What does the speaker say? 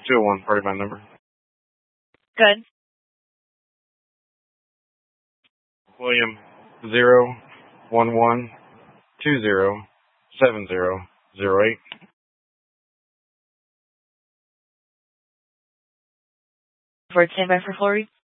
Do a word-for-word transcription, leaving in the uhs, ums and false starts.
two oh one, party line number. Good. William, zero one one two zero seven zero zero eight. For standby for Flory.